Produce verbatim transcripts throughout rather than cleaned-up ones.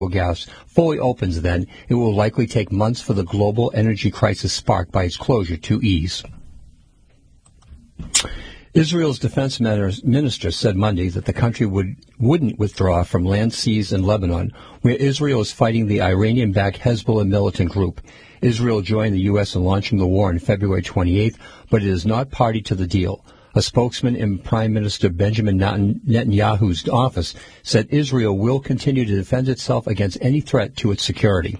gas fully opens, then it will likely take months for the global energy crisis sparked by its closure to ease. Israel's defense minister said Monday that the country would, wouldn't withdraw from land seized in Lebanon, where Israel is fighting the Iranian-backed Hezbollah militant group. Israel joined the U S in launching the war on February twenty-eighth, but it is not party to the deal. A spokesman in Prime Minister Benjamin Netanyahu's office said Israel will continue to defend itself against any threat to its security.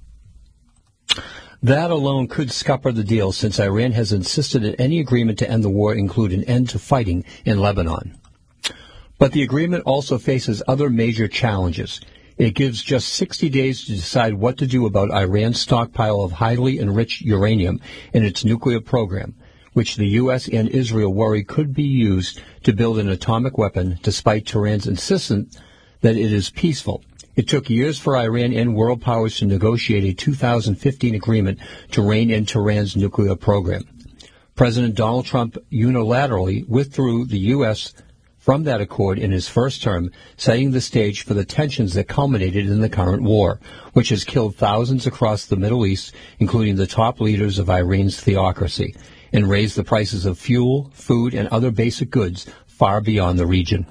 That alone could scupper the deal, since Iran has insisted that any agreement to end the war include an end to fighting in Lebanon. But the agreement also faces other major challenges. It gives just sixty days to decide what to do about Iran's stockpile of highly enriched uranium in its nuclear program, which the U S and Israel worry could be used to build an atomic weapon, despite Tehran's insistence that it is peaceful. It took years for Iran and world powers to negotiate a two thousand fifteen agreement to rein in Tehran's nuclear program. President Donald Trump unilaterally withdrew the U S from that accord in his first term, setting the stage for the tensions that culminated in the current war, which has killed thousands across the Middle East, including the top leaders of Iran's theocracy, and raised the prices of fuel, food, and other basic goods far beyond the region.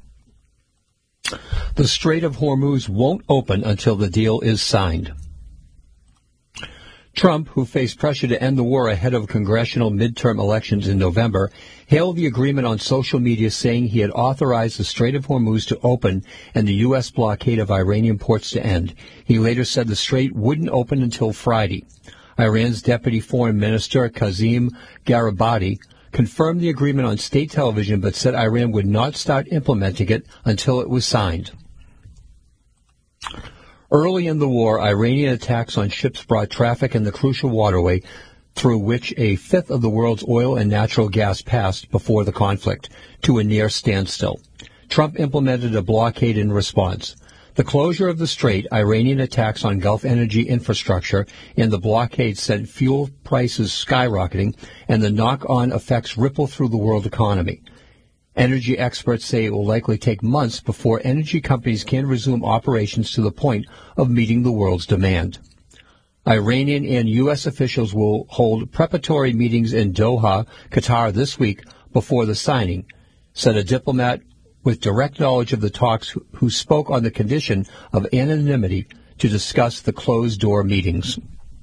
The Strait of Hormuz won't open until the deal is signed. Trump, who faced pressure to end the war ahead of congressional midterm elections in November, hailed the agreement on social media, saying he had authorized the Strait of Hormuz to open and the U S blockade of Iranian ports to end. He later said the strait wouldn't open until Friday. Iran's Deputy Foreign Minister, Kazim Garibati, confirmed the agreement on state television, but said Iran would not start implementing it until it was signed. Early in the war, Iranian attacks on ships brought traffic in the crucial waterway through which a fifth of the world's oil and natural gas passed before the conflict to a near standstill. Trump implemented a blockade in response. The closure of the strait, Iranian attacks on Gulf energy infrastructure, and the blockade sent fuel prices skyrocketing, and the knock-on effects ripple through the world economy. Energy experts say it will likely take months before energy companies can resume operations to the point of meeting the world's demand. Iranian and U S officials will hold preparatory meetings in Doha, Qatar this week before the signing, said a diplomat with direct knowledge of the talks who spoke on the condition of anonymity to discuss the closed-door meetings.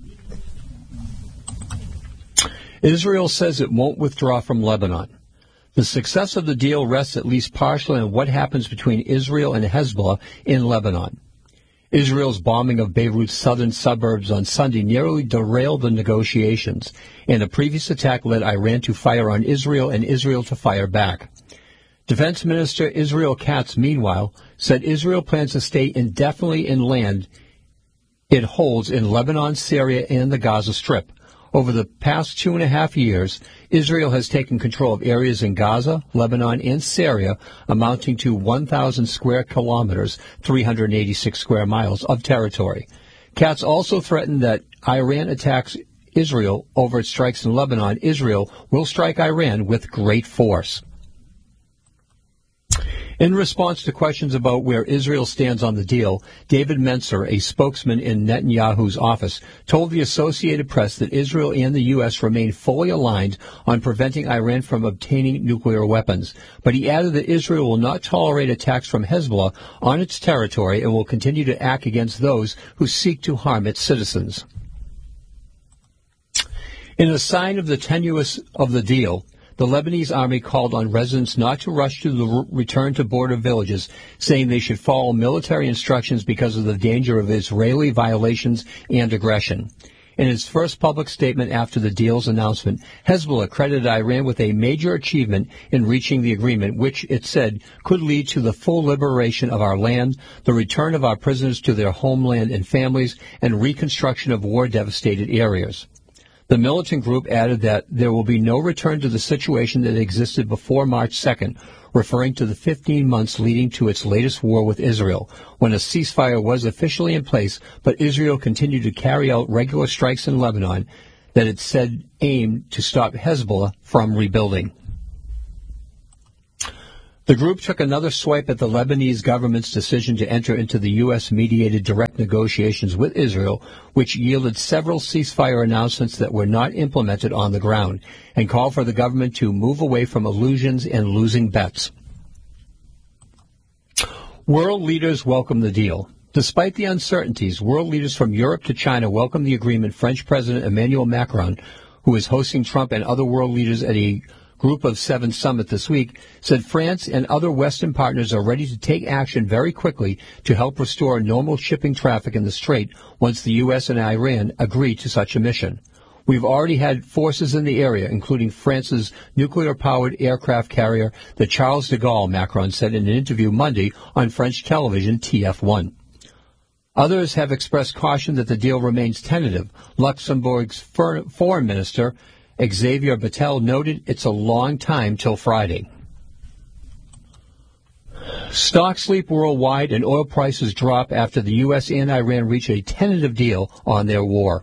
Israel says it won't withdraw from Lebanon. The success of the deal rests at least partially on what happens between Israel and Hezbollah in Lebanon. Israel's bombing of Beirut's southern suburbs on Sunday nearly derailed the negotiations, and a previous attack led Iran to fire on Israel and Israel to fire back. Defense Minister Israel Katz, meanwhile, said Israel plans to stay indefinitely in land it holds in Lebanon, Syria, and the Gaza Strip. Over the past two and a half years, Israel has taken control of areas in Gaza, Lebanon, and Syria amounting to one thousand square kilometers, three hundred eighty-six square miles of territory. Katz also threatened that Iran attacks Israel over its strikes in Lebanon. Israel will strike Iran with great force. In response to questions about where Israel stands on the deal, David Mencer, a spokesman in Netanyahu's office, told the Associated Press that Israel and the U S remain fully aligned on preventing Iran from obtaining nuclear weapons. But he added that Israel will not tolerate attacks from Hezbollah on its territory and will continue to act against those who seek to harm its citizens. In a sign of the tenuous of the deal, the Lebanese army called on residents not to rush to the return to border villages, saying they should follow military instructions because of the danger of Israeli violations and aggression. In its first public statement after the deal's announcement, Hezbollah credited Iran with a major achievement in reaching the agreement, which it said could lead to the full liberation of our land, the return of our prisoners to their homeland and families, and reconstruction of war-devastated areas. The militant group added that there will be no return to the situation that existed before March second, referring to the fifteen months leading to its latest war with Israel, when a ceasefire was officially in place, but Israel continued to carry out regular strikes in Lebanon that it said aimed to stop Hezbollah from rebuilding. The group took another swipe at the Lebanese government's decision to enter into the U S-mediated direct negotiations with Israel, which yielded several ceasefire announcements that were not implemented on the ground, and called for the government to move away from illusions and losing bets. World leaders welcome the deal. Despite the uncertainties, world leaders from Europe to China welcomed the agreement. French President Emmanuel Macron, who is hosting Trump and other world leaders at a Group of Seven summit this week, said France and other Western partners are ready to take action very quickly to help restore normal shipping traffic in the Strait once the U S and Iran agree to such a mission. We've already had forces in the area, including France's nuclear-powered aircraft carrier, the Charles de Gaulle, Macron said in an interview Monday on French television T F one. Others have expressed caution that the deal remains tentative. Luxembourg's foreign minister, Xavier Bettel, noted it's a long time till Friday. Stocks leap worldwide and oil prices drop after the U S and Iran reach a tentative deal on their war.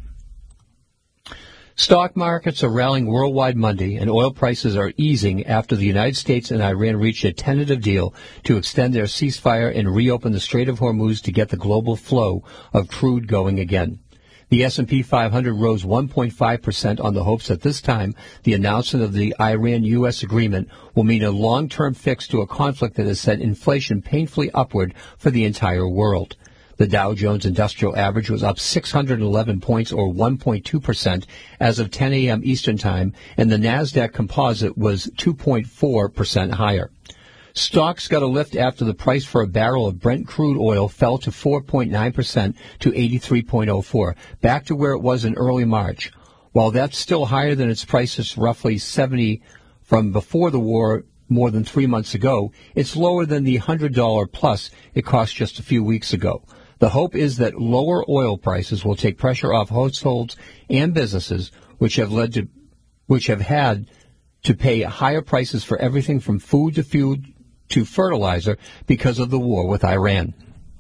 Stock markets are rallying worldwide Monday, and oil prices are easing after the United States and Iran reached a tentative deal to extend their ceasefire and reopen the Strait of Hormuz to get the global flow of crude going again. The S and P five hundred rose one point five percent on the hopes that this time the announcement of the Iran-U S agreement will mean a long-term fix to a conflict that has sent inflation painfully upward for the entire world. The Dow Jones Industrial Average was up six hundred eleven points, or one point two percent, as of ten a.m. Eastern Time, and the NASDAQ Composite was two point four percent higher. Stocks got a lift after the price for a barrel of Brent crude oil fell to four point nine percent to eighty-three point oh four, back to where it was in early March. While that's still higher than its prices roughly seventy from before the war more than three months ago, it's lower than the one hundred dollars plus it cost just a few weeks ago. The hope is that lower oil prices will take pressure off households and businesses, which have led to, which have had to pay higher prices for everything from food to food to fertilizer because of the war with Iran.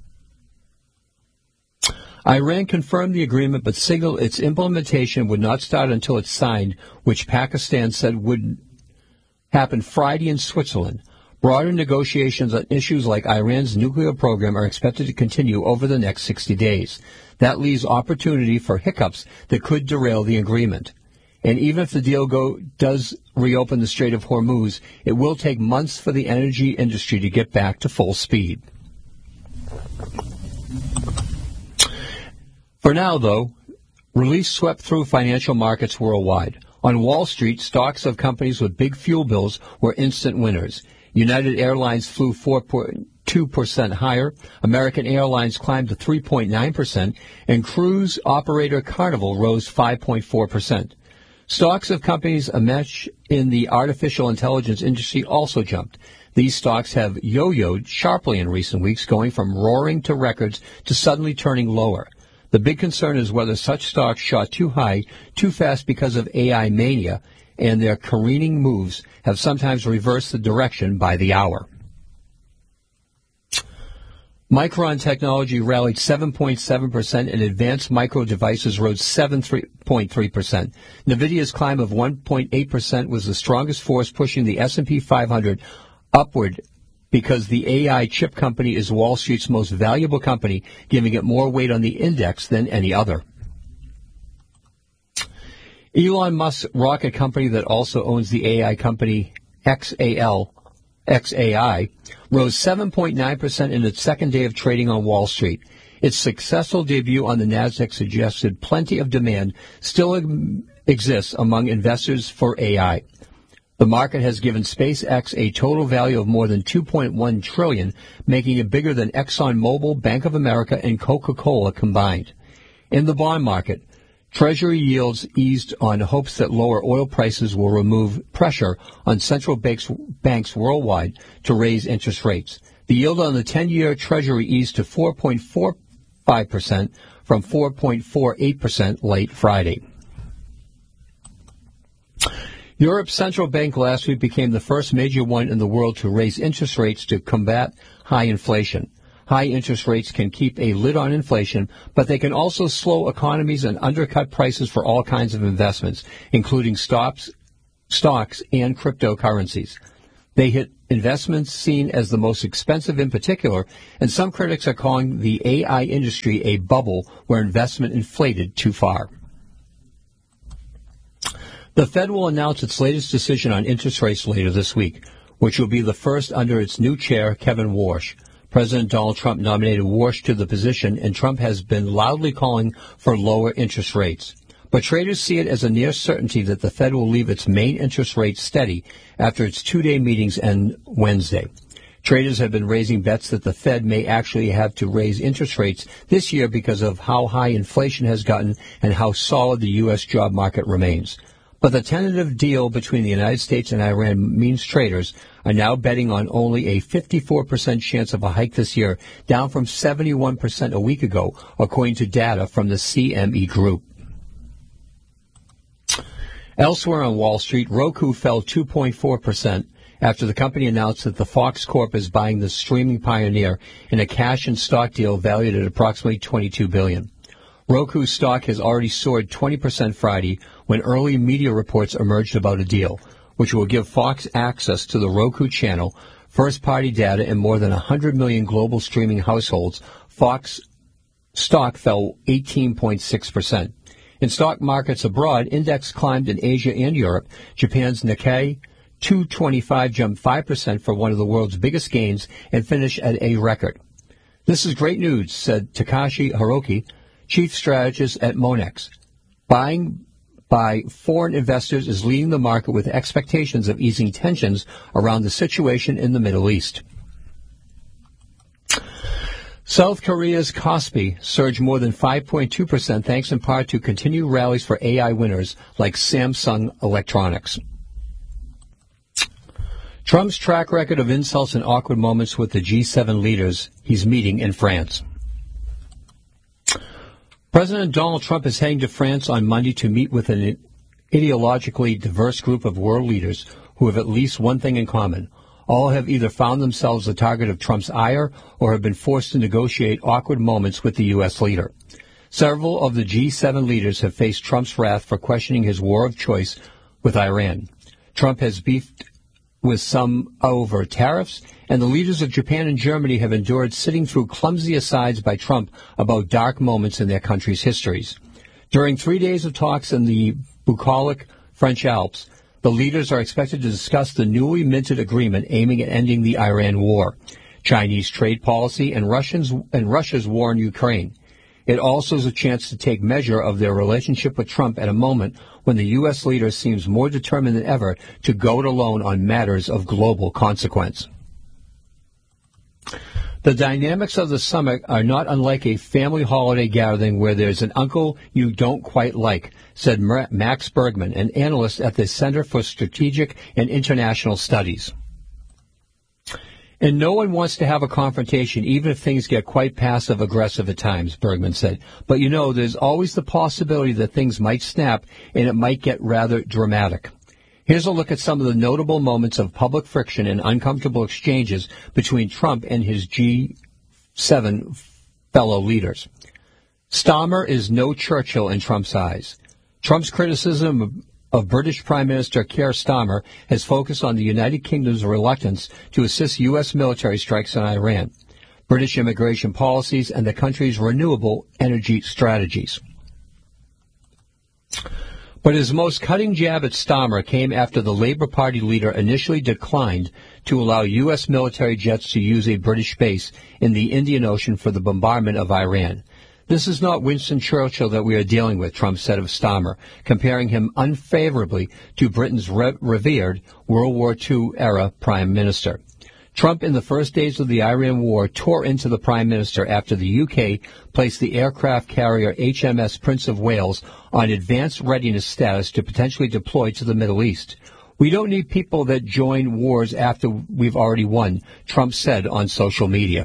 Iran confirmed the agreement but signaled its implementation would not start until it's signed, which Pakistan said would happen Friday in Switzerland. Broader negotiations on issues like Iran's nuclear program are expected to continue over the next sixty days. That leaves opportunity for hiccups that could derail the agreement. And even if the deal go, does reopen the Strait of Hormuz, it will take months for the energy industry to get back to full speed. For now, though, release swept through financial markets worldwide. On Wall Street, stocks of companies with big fuel bills were instant winners. United Airlines flew four point two percent higher, American Airlines climbed to three point nine percent, and cruise operator Carnival rose five point four percent. Stocks of companies enmeshed in the artificial intelligence industry also jumped. These stocks have yo-yoed sharply in recent weeks, going from roaring to records to suddenly turning lower. The big concern is whether such stocks shot too high, too fast because of A I mania, and their careening moves have sometimes reversed the direction by the hour. Micron Technology rallied seven point seven percent, and Advanced Micro Devices rose seven point three percent. NVIDIA's climb of one point eight percent was the strongest force pushing the S and P five hundred upward because the A I chip company is Wall Street's most valuable company, giving it more weight on the index than any other. Elon Musk's rocket company that also owns the A I company X A L, X A I, rose seven point nine percent in its second day of trading on Wall Street. Its successful debut on the NASDAQ suggested plenty of demand still exists among investors for A I. The market has given SpaceX a total value of more than two point one trillion dollars, making it bigger than ExxonMobil, Bank of America, and Coca-Cola combined. In the bond market, Treasury yields eased on hopes that lower oil prices will remove pressure on central banks, banks worldwide to raise interest rates. The yield on the ten-year Treasury eased to four point four five percent from four point four eight percent late Friday. Europe's central bank last week became the first major one in the world to raise interest rates to combat high inflation. High interest rates can keep a lid on inflation, but they can also slow economies and undercut prices for all kinds of investments, including stocks, stocks and cryptocurrencies. They hit investments seen as the most expensive in particular, and some critics are calling the A I industry a bubble where investment inflated too far. The Fed will announce its latest decision on interest rates later this week, which will be the first under its new chair, Kevin Warsh. President Donald Trump nominated Warsh to the position, and Trump has been loudly calling for lower interest rates. But traders see it as a near certainty that the Fed will leave its main interest rate steady after its two-day meetings end Wednesday. Traders have been raising bets that the Fed may actually have to raise interest rates this year because of how high inflation has gotten and how solid the U S job market remains. But the tentative deal between the United States and Iran means traders are now betting on only a fifty-four percent chance of a hike this year, down from seventy-one percent a week ago, according to data from the C M E Group. Elsewhere on Wall Street, Roku fell two point four percent after the company announced that the Fox Corp is buying the streaming pioneer in a cash and stock deal valued at approximately twenty-two billion dollars. Roku's stock has already soared twenty percent Friday when early media reports emerged about a deal, which will give Fox access to the Roku channel, first-party data, and more than one hundred million global streaming households. Fox stock fell eighteen point six percent. In stock markets abroad, index climbed in Asia and Europe. Japan's Nikkei two twenty-five jumped five percent for one of the world's biggest gains and finished at a record. This is great news, said Takashi Hiroki, chief strategist at Monex. Buying by foreign investors is leading the market with expectations of easing tensions around the situation in the Middle East. South Korea's Kospi surged more than five point two percent thanks in part to continued rallies for A I winners like Samsung Electronics. Trump's track record of insults and awkward moments with the G seven leaders he's meeting in France. President Donald Trump is heading to France on Monday to meet with an ideologically diverse group of world leaders who have at least one thing in common. All have either found themselves the target of Trump's ire or have been forced to negotiate awkward moments with the U S leader. Several of the G seven leaders have faced Trump's wrath for questioning his war of choice with Iran. Trump has beefed with some over tariffs, and the leaders of Japan and Germany have endured sitting through clumsy asides by Trump about dark moments in their country's histories. During three days of talks in the bucolic French Alps, the leaders are expected to discuss the newly minted agreement aiming at ending the Iran war, Chinese trade policy, and Russians and Russia's war in Ukraine. It also is a chance to take measure of their relationship with Trump at a moment when the U S leader seems more determined than ever to go it alone on matters of global consequence. The dynamics of the summit are not unlike a family holiday gathering where there's an uncle you don't quite like, said Max Bergman, an analyst at the Center for Strategic and International Studies. And no one wants to have a confrontation, even if things get quite passive-aggressive at times, Bergman said. But, you know, there's always the possibility that things might snap and it might get rather dramatic. Here's a look at some of the notable moments of public friction and uncomfortable exchanges between Trump and his G seven fellow leaders. Starmer is no Churchill in Trump's eyes. Trump's criticism of of British Prime Minister Keir Starmer has focused on the United Kingdom's reluctance to assist U S military strikes on Iran, British immigration policies, and the country's renewable energy strategies. But his most cutting jab at Starmer came after the Labour Party leader initially declined to allow U S military jets to use a British base in the Indian Ocean for the bombardment of Iran. This is not Winston Churchill that we are dealing with, Trump said of Starmer, comparing him unfavorably to Britain's re- revered World War Two era Prime Minister. Trump, in the first days of the Iran war, tore into the Prime Minister after the U K placed the aircraft carrier H M S Prince of Wales on advanced readiness status to potentially deploy to the Middle East. We don't need people that join wars after we've already won, Trump said on social media.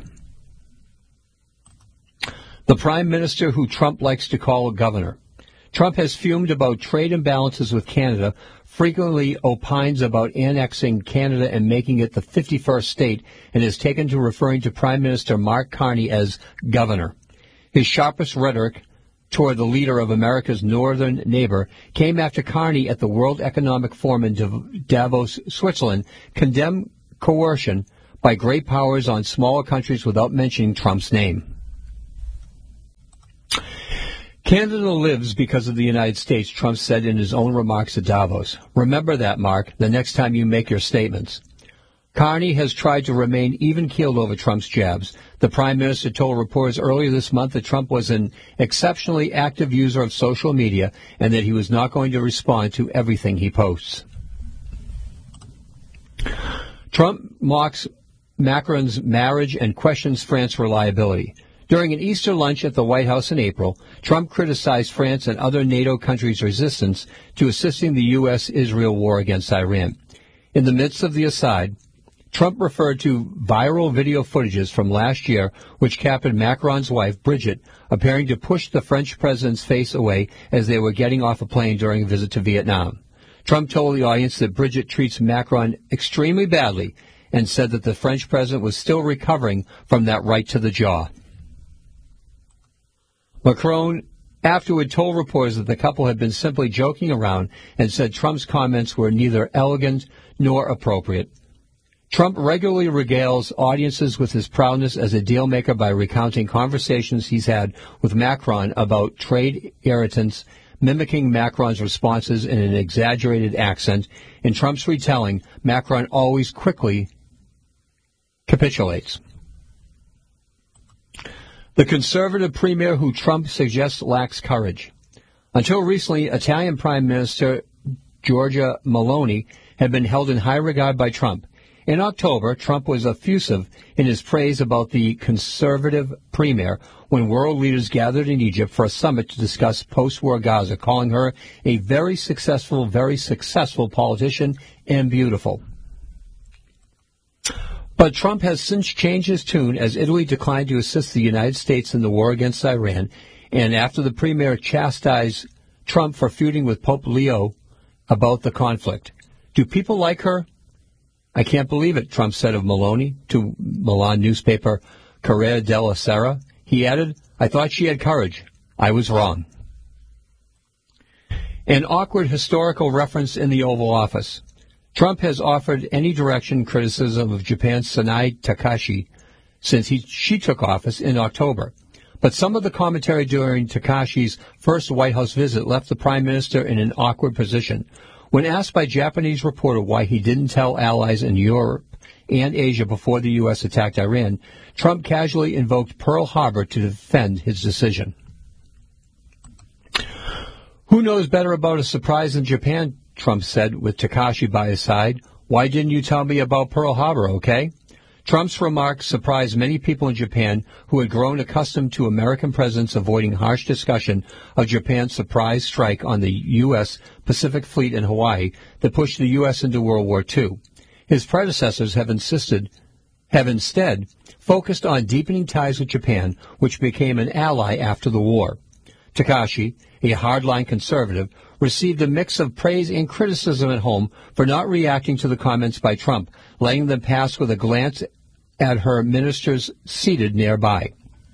The Prime Minister who Trump likes to call a governor. Trump has fumed about trade imbalances with Canada, frequently opines about annexing Canada and making it the fifty-first state, and has taken to referring to Prime Minister Mark Carney as governor. His sharpest rhetoric toward the leader of America's northern neighbor came after Carney at the World Economic Forum in Davos, Switzerland, condemned coercion by great powers on smaller countries without mentioning Trump's name. Canada lives because of the United States, Trump said in his own remarks at Davos. Remember that, Mark, the next time you make your statements. Carney has tried to remain even-keeled over Trump's jabs. The Prime Minister told reporters earlier this month that Trump was an exceptionally active user of social media and that he was not going to respond to everything he posts. Trump mocks Macron's marriage and questions France's reliability. During an Easter lunch at the White House in April, Trump criticized France and other NATO countries' resistance to assisting the U S Israel war against Iran. In the midst of the aside, Trump referred to viral video footages from last year which captured Macron's wife, Brigitte, appearing to push the French president's face away as they were getting off a plane during a visit to Vietnam. Trump told the audience that Brigitte treats Macron extremely badly and said that the French president was still recovering from that right to the jaw. Macron afterward told reporters that the couple had been simply joking around and said Trump's comments were neither elegant nor appropriate. Trump regularly regales audiences with his proudness as a deal-maker by recounting conversations he's had with Macron about trade irritants, mimicking Macron's responses in an exaggerated accent. In Trump's retelling, Macron always quickly capitulates. The conservative premier who Trump suggests lacks courage. Until recently, Italian Prime Minister Giorgia Meloni had been held in high regard by Trump. In October, Trump was effusive in his praise about the conservative premier when world leaders gathered in Egypt for a summit to discuss post-war Gaza, calling her a very successful, very successful politician and beautiful. But Trump has since changed his tune as Italy declined to assist the United States in the war against Iran, and after the premier chastised Trump for feuding with Pope Leo about the conflict. Do people like her? I can't believe it, Trump said of Meloni to Milan newspaper Corriere della Sera. He added, I thought she had courage. I was wrong. An awkward historical reference in the Oval Office. Trump has offered any direction criticism of Japan's Sanai Takashi since he, she took office in October. But some of the commentary during Takashi's first White House visit left the Prime Minister in an awkward position. When asked by a Japanese reporter why he didn't tell allies in Europe and Asia before the U S attacked Iran, Trump casually invoked Pearl Harbor to defend his decision. Who knows better about a surprise in Japan, Trump said with Takashi by his side. Why didn't you tell me about Pearl Harbor, okay? Trump's remarks surprised many people in Japan who had grown accustomed to American presidents avoiding harsh discussion of Japan's surprise strike on the U S Pacific Fleet in Hawaii that pushed the U S into World War Two. His predecessors have insisted, have instead focused on deepening ties with Japan, which became an ally after the war. Takashi, a hardline conservative, received a mix of praise and criticism at home for not reacting to the comments by Trump, letting them pass with a glance at her ministers seated nearby.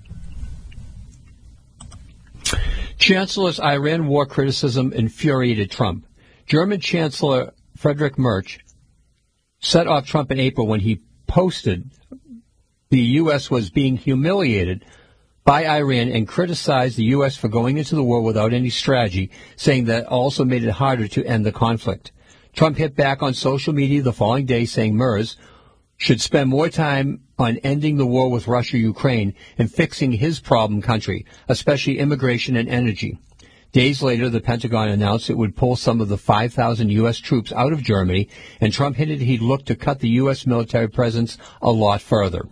Chancellor's Iran war criticism infuriated Trump. German Chancellor Friedrich Merz set off Trump in April when he posted the U S was being humiliated by Iran and criticized the U S for going into the war without any strategy, saying that also made it harder to end the conflict. Trump hit back on social media the following day, saying Merz should spend more time on ending the war with Russia-Ukraine and fixing his problem country, especially immigration and energy. Days later, the Pentagon announced it would pull some of the five thousand U S troops out of Germany, and Trump hinted he'd look to cut the U S military presence a lot further.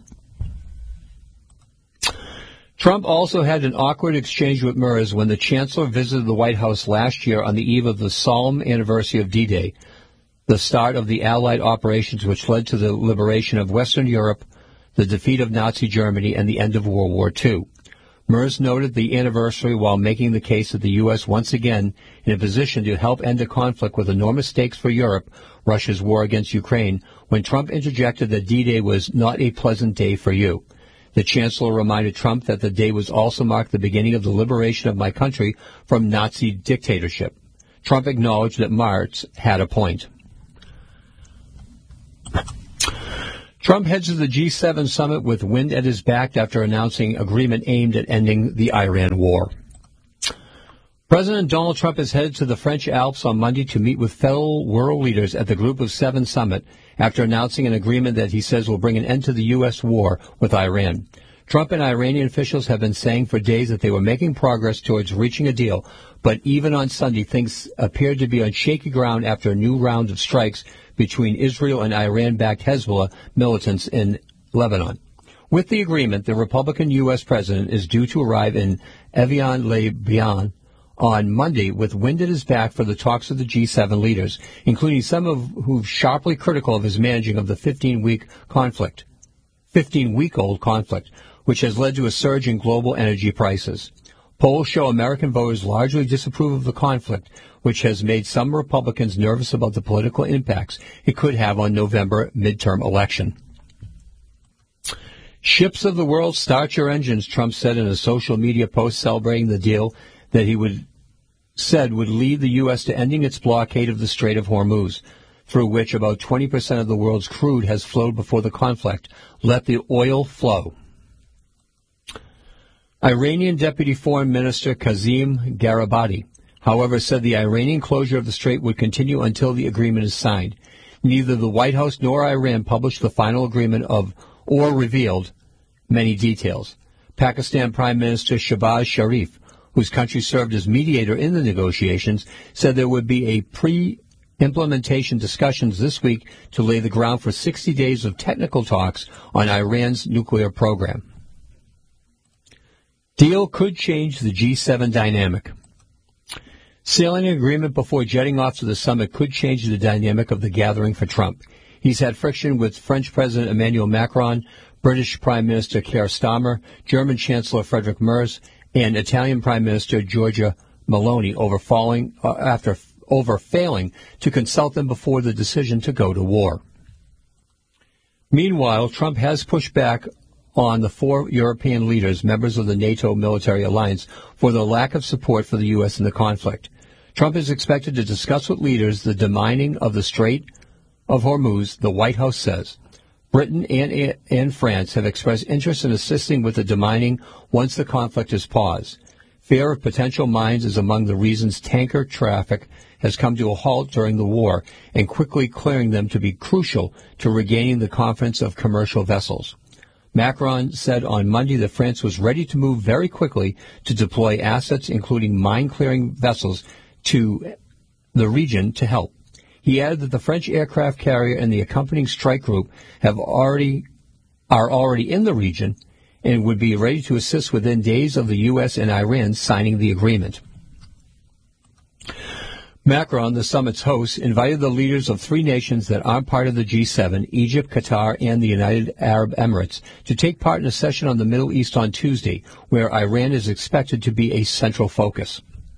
Trump also had an awkward exchange with Merz when the chancellor visited the White House last year on the eve of the solemn anniversary of D-Day, the start of the Allied operations which led to the liberation of Western Europe, the defeat of Nazi Germany, and the end of World War Two. Merz noted the anniversary while making the case that the U S once again in a position to help end a conflict with enormous stakes for Europe, Russia's war against Ukraine, when Trump interjected that D-Day was not a pleasant day for you. The chancellor reminded Trump that the day was also marked the beginning of the liberation of my country from Nazi dictatorship. Trump acknowledged that Merz had a point. Trump heads to the G seven summit with wind at his back after announcing agreement aimed at ending the Iran war. President Donald Trump is headed to the French Alps on Monday to meet with fellow world leaders at the Group of Seven summit after announcing an agreement that he says will bring an end to the U S war with Iran. Trump and Iranian officials have been saying for days that they were making progress towards reaching a deal, but even on Sunday, things appeared to be on shaky ground after a new round of strikes between Israel and Iran-backed Hezbollah militants in Lebanon. With the agreement, the Republican U S president is due to arrive in Evian-le-Bain on Monday with wind at his back for the talks of the G seven leaders, including some of who sharply critical of his managing of the fifteen-week conflict, fifteen-week-old conflict, which has led to a surge in global energy prices. Polls show American voters largely disapprove of the conflict, which has made some Republicans nervous about the political impacts it could have on November midterm election. Ships of the world, start your engines, Trump said in a social media post celebrating the deal that he would said would lead the U S to ending its blockade of the Strait of Hormuz, through which about twenty percent of the world's crude has flowed before the conflict. Let the oil flow. Iranian Deputy Foreign Minister Kazim Garibati, however, said the Iranian closure of the strait would continue until the agreement is signed. Neither the White House nor Iran published the final agreement of or revealed many details. Pakistan Prime Minister Shehbaz Sharif, whose country served as mediator in the negotiations, said there would be a pre-implementation discussions this week to lay the ground for sixty days of technical talks on Iran's nuclear program. Deal could change the G seven dynamic. Sealing an agreement before jetting off to the summit could change the dynamic of the gathering for Trump. He's had friction with French President Emmanuel Macron, British Prime Minister Keir Starmer, German Chancellor Friedrich Merz, and Italian Prime Minister Giorgia Meloni over falling, uh, after over failing to consult them before the decision to go to war. Meanwhile, Trump has pushed back on the four European leaders, members of the NATO military alliance, for their lack of support for the U S in the conflict. Trump is expected to discuss with leaders the demining of the Strait of Hormuz, the White House says. Britain and, and France have expressed interest in assisting with the demining once the conflict is paused. Fear of potential mines is among the reasons tanker traffic has come to a halt during the war, and quickly clearing them to be crucial to regaining the confidence of commercial vessels. Macron said on Monday that France was ready to move very quickly to deploy assets, including mine-clearing vessels, to the region to help. He added that the French aircraft carrier and the accompanying strike group have already are already in the region and would be ready to assist within days of the U S and Iran signing the agreement. Macron, the summit's host, invited the leaders of three nations that aren't part of the G seven, Egypt, Qatar, and the United Arab Emirates, to take part in a session on the Middle East on Tuesday, where Iran is expected to be a central focus.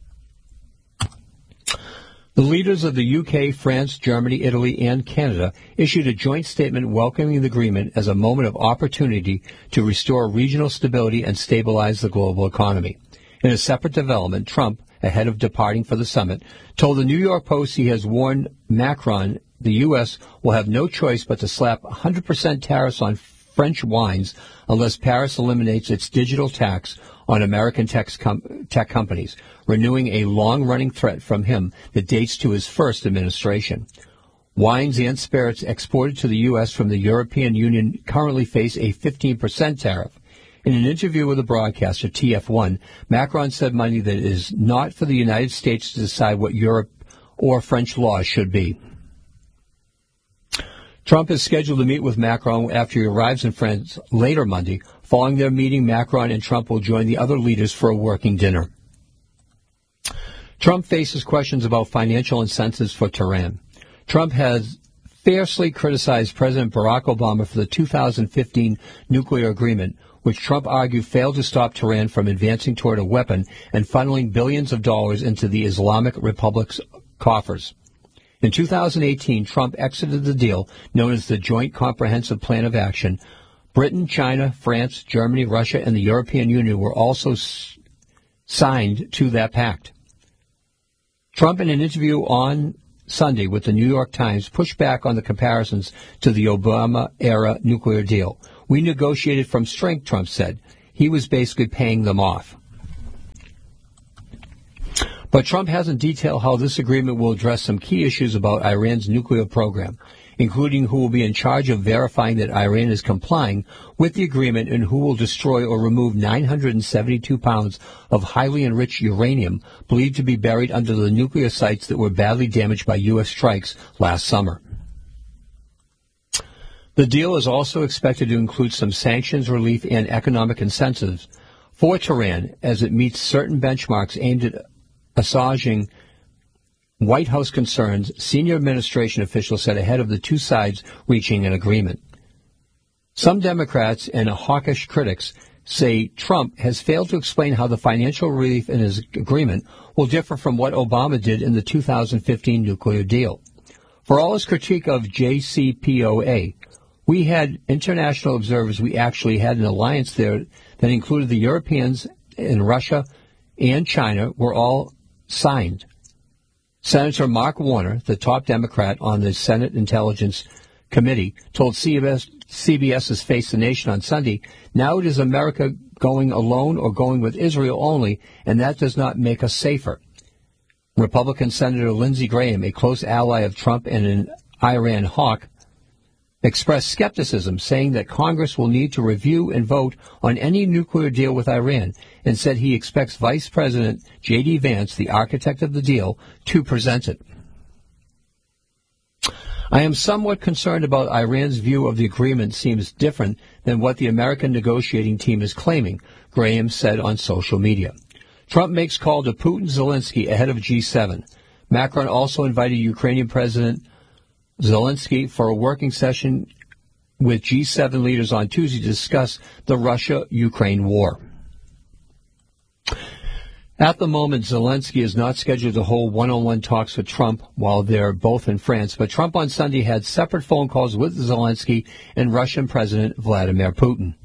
The leaders of the U K, France, Germany, Italy, and Canada issued a joint statement welcoming the agreement as a moment of opportunity to restore regional stability and stabilize the global economy. In a separate development, Trump, ahead of departing for the summit, told the New York Post he has warned Macron the U S will have no choice but to slap one hundred percent tariffs on French wines unless Paris eliminates its digital tax on American tech, com- tech companies, renewing a long-running threat from him that dates to his first administration. Wines and spirits exported to the U S from the European Union currently face a fifteen percent tariff. In an interview with a broadcaster, T F one, Macron said Monday that it is not for the United States to decide what Europe or French laws should be. Trump is scheduled to meet with Macron after he arrives in France later Monday. Following their meeting, Macron and Trump will join the other leaders for a working dinner. Trump faces questions about financial incentives for Tehran. Trump has fiercely criticized President Barack Obama for the two thousand fifteen nuclear agreement, which Trump argued failed to stop Tehran from advancing toward a weapon and funneling billions of dollars into the Islamic Republic's coffers. In two thousand eighteen, Trump exited the deal known as the Joint Comprehensive Plan of Action. Britain, China, France, Germany, Russia, and the European Union were also s- signed to that pact. Trump, in an interview on Sunday, with the New York Times pushed back on the comparisons to the Obama-era nuclear deal. We negotiated from strength, Trump said. He was basically paying them off. But Trump hasn't detailed how this agreement will address some key issues about Iran's nuclear program, including who will be in charge of verifying that Iran is complying with the agreement and who will destroy or remove nine hundred seventy-two pounds of highly enriched uranium believed to be buried under the nuclear sites that were badly damaged by U S strikes last summer. The deal is also expected to include some sanctions relief and economic incentives for Tehran as it meets certain benchmarks aimed at assuaging White House concerns, senior administration officials said ahead of the two sides reaching an agreement. Some Democrats and hawkish critics say Trump has failed to explain how the financial relief in his agreement will differ from what Obama did in the two thousand fifteen nuclear deal. For all his critique of J C P O A, we had international observers. We actually had an alliance there that included the Europeans and Russia and China were all signed. Senator Mark Warner, the top Democrat on the Senate Intelligence Committee, told C B S's Face the Nation on Sunday, now it is America going alone or going with Israel only, and that does not make us safer. Republican Senator Lindsey Graham, a close ally of Trump and an Iran hawk, expressed skepticism, saying that Congress will need to review and vote on any nuclear deal with Iran, and said he expects Vice President J D. Vance, the architect of the deal, to present it. I am somewhat concerned about Iran's view of the agreement seems different than what the American negotiating team is claiming, Graham said on social media. Trump makes call to Putin Zelensky ahead of G seven. Macron also invited Ukrainian President Zelensky for a working session with G seven leaders on Tuesday to discuss the Russia-Ukraine war. At the moment, Zelensky is not scheduled to hold one-on-one talks with Trump while they're both in France, but Trump on Sunday had separate phone calls with Zelensky and Russian President Vladimir Putin.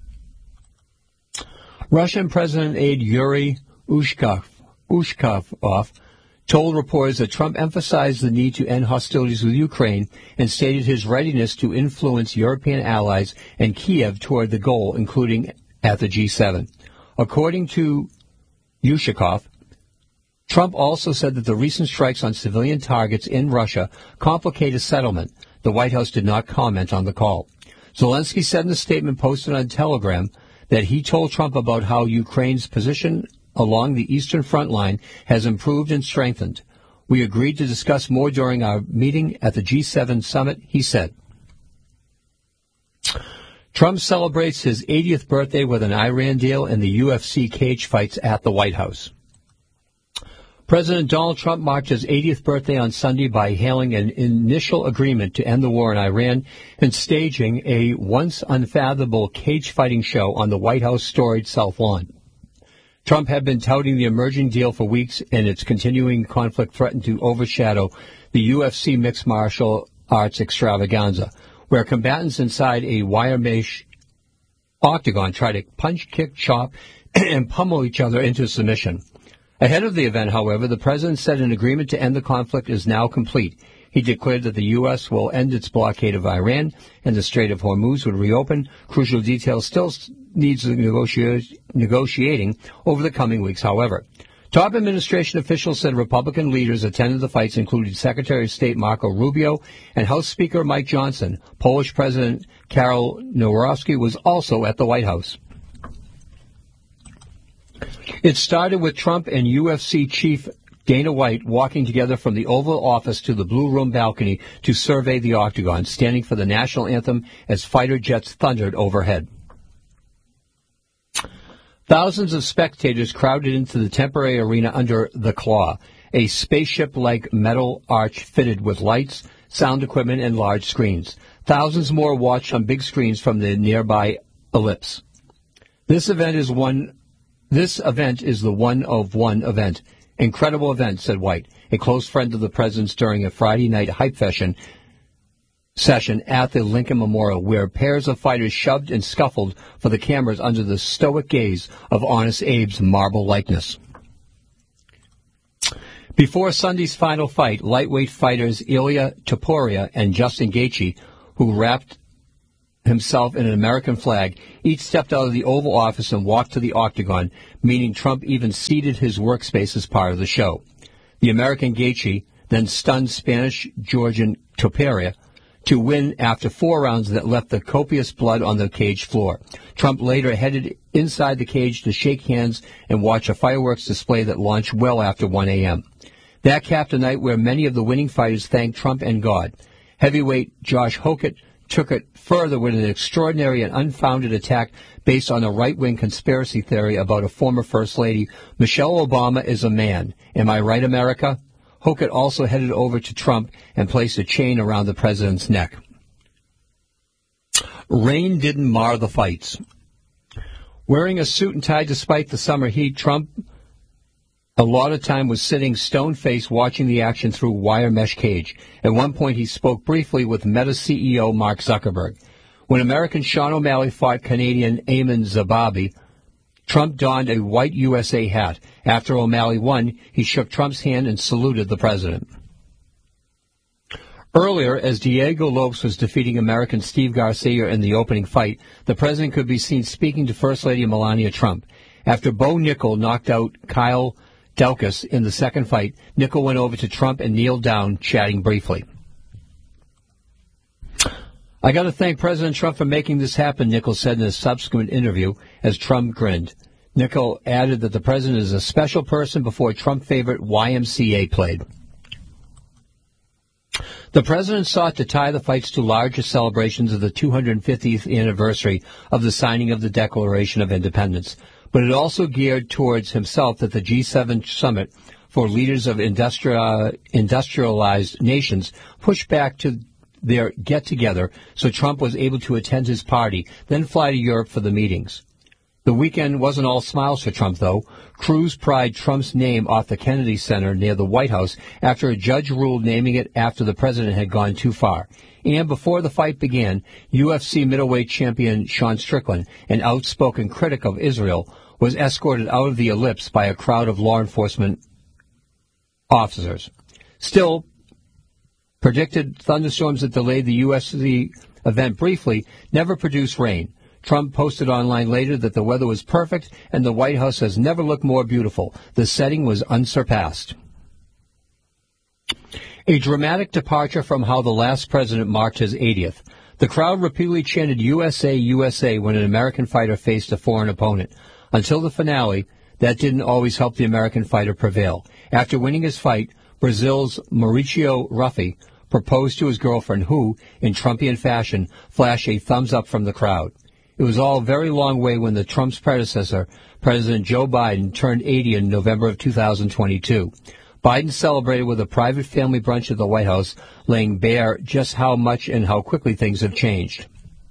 Russian President aide Yuri Ushakov, Ushakov told reporters that Trump emphasized the need to end hostilities with Ukraine and stated his readiness to influence European allies and Kiev toward the goal, including at the G seven. According to Ushakov, Trump also said that the recent strikes on civilian targets in Russia complicate a settlement. The White House did not comment on the call. Zelensky said in a statement posted on Telegram that he told Trump about how Ukraine's position along the eastern front line has improved and strengthened. We agreed to discuss more during our meeting at the G seven summit, he said. Trump celebrates his eightieth birthday with an Iran deal and the U F C cage fights at the White House. President Donald Trump marked his eightieth birthday on Sunday by hailing an initial agreement to end the war in Iran and staging a once unfathomable cage fighting show on the White House storied South Lawn. Trump had been touting the emerging deal for weeks, and its continuing conflict threatened to overshadow the U F C mixed martial arts extravaganza, where combatants inside a wire mesh octagon try to punch, kick, chop, and pummel each other into submission. Ahead of the event, however, the president said an agreement to end the conflict is now complete. He declared that the U S will end its blockade of Iran and the Strait of Hormuz would reopen. Crucial details still needs negotiating over the coming weeks, however. Top administration officials said Republican leaders attended the fights, including Secretary of State Marco Rubio and House Speaker Mike Johnson. Polish President Karol Nawrocki was also at the White House. It started with Trump and U F C chief Dana White walking together from the Oval Office to the Blue Room balcony to survey the octagon, standing for the national anthem as fighter jets thundered overhead. Thousands of spectators crowded into the temporary arena under the Claw, a spaceship-like metal arch fitted with lights, sound equipment, and large screens. Thousands more watched on big screens from the nearby Ellipse. This event is one. This event is the one-of-one event. Incredible event, said White, a close friend of the president's, during a Friday night hype session, session at the Lincoln Memorial, where pairs of fighters shoved and scuffled for the cameras under the stoic gaze of Honest Abe's marble likeness. Before Sunday's final fight, lightweight fighters Ilia Topuria and Justin Gaethje, who wrapped himself in an American flag, each stepped out of the Oval Office and walked to the octagon, meaning Trump even ceded his workspace as part of the show. The American Gaethje then stunned Spanish-Georgian Topuria to win after four rounds that left the copious blood on the cage floor. Trump later headed inside the cage to shake hands and watch a fireworks display that launched well after one a.m. That capped a night where many of the winning fighters thanked Trump and God. Heavyweight Josh Hokett took it further with an extraordinary and unfounded attack based on a right-wing conspiracy theory about a former First Lady. Michelle Obama is a man. Am I right, America? Hokett also headed over to Trump and placed a chain around the president's neck. Rain didn't mar the fights. Wearing a suit and tie despite the summer heat, Trump a lot of time was sitting stone-faced watching the action through wire mesh cage. At one point, he spoke briefly with Meta C E O Mark Zuckerberg. When American Sean O'Malley fought Canadian Ayman Zababi, Trump donned a white U S A hat. After O'Malley won, he shook Trump's hand and saluted the president. Earlier, as Diego Lopes was defeating American Steve Garcia in the opening fight, the president could be seen speaking to First Lady Melania Trump. After Bo Nickel knocked out Kyle Daukaus in the second fight, Nickel went over to Trump and kneeled down, chatting briefly. I got to thank President Trump for making this happen, Nickel said in a subsequent interview as Trump grinned. Nickel added that the president is a special person before Trump favorite Y M C A played. The president sought to tie the fights to larger celebrations of the two hundred fiftieth anniversary of the signing of the Declaration of Independence, but it also geared towards himself that the G seven summit for leaders of industri- industrialized nations pushed back to their get-together, so Trump was able to attend his party, then fly to Europe for the meetings. The weekend wasn't all smiles for Trump, though. Cruz pried Trump's name off the Kennedy Center near the White House after a judge ruled naming it after the president had gone too far. And before the fight began, U F C middleweight champion Sean Strickland, an outspoken critic of Israel, was escorted out of the ellipse by a crowd of law enforcement officers. Still, predicted thunderstorms that delayed the U F C event briefly never produced rain. Trump posted online later that the weather was perfect and the White House has never looked more beautiful. The setting was unsurpassed. A dramatic departure from how the last president marked his eightieth. The crowd repeatedly chanted U S A, U S A when an American fighter faced a foreign opponent. Until the finale, that didn't always help the American fighter prevail. After winning his fight, Brazil's Mauricio Ruffi proposed to his girlfriend who, in Trumpian fashion, flashed a thumbs up from the crowd. It was all a very long way when the Trump's predecessor, President Joe Biden, turned eighty in November of two thousand twenty-two. Biden celebrated with a private family brunch at the White House, laying bare just how much and how quickly things have changed.